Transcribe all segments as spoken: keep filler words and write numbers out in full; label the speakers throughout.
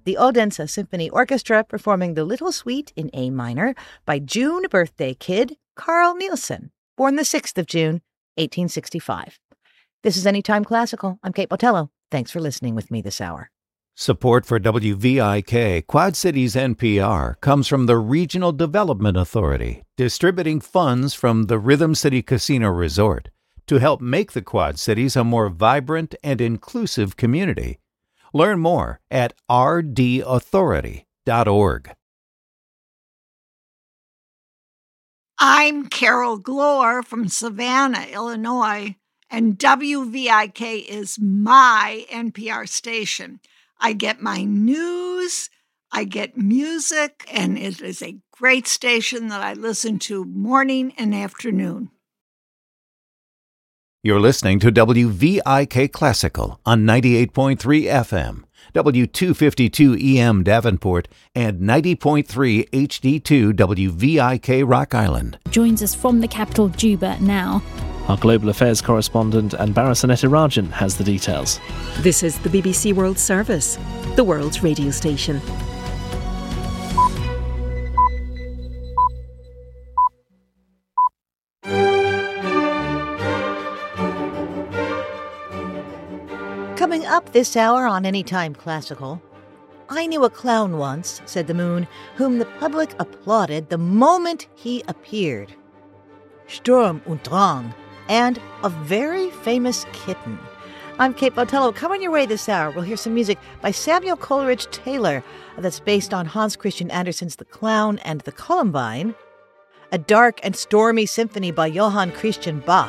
Speaker 1: the Odense Symphony Orchestra performing the Little Suite in A minor by June birthday kid Carl Nielsen, born the sixth of June, eighteen sixty-five. This is Anytime Classical. I'm Kate Botello. Thanks for listening with me this hour.
Speaker 2: Support for W V I K Quad Cities N P R comes from the Regional Development Authority, distributing funds from the Rhythm City Casino Resort to help make the Quad Cities a more vibrant and inclusive community. Learn more at r d authority dot org.
Speaker 3: I'm Carol Glore from Savannah, Illinois, and W V I K is my N P R station. I get my news, I get music, and it is a great station that I listen to morning and afternoon.
Speaker 2: You're listening to W V I K Classical on ninety-eight point three F M, W two fifty-two E M Davenport, and ninety point three H D two W V I K Rock Island.
Speaker 4: Joins us from the capital, Juba, now.
Speaker 5: Our Global Affairs correspondent Anbara Sanetirajan has the details.
Speaker 6: This is the B B C World Service, the world's radio station.
Speaker 1: Coming up this hour on Anytime Classical, I knew a clown once, said the Moon, whom the public applauded the moment he appeared. Sturm und Drang, and a very famous kitten. I'm Kate Botello. Coming your way this hour, we'll hear some music by Samuel Coleridge Taylor that's based on Hans Christian Andersen's The Clown and the Columbine, a dark and stormy symphony by Johann Christian Bach,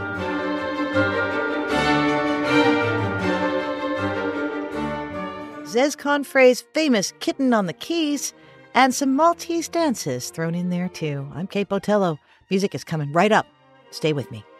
Speaker 1: Zez Confré's famous Kitten on the Keys, and some Maltese dances thrown in there too. I'm Kate Botello. Music is coming right up. Stay with me.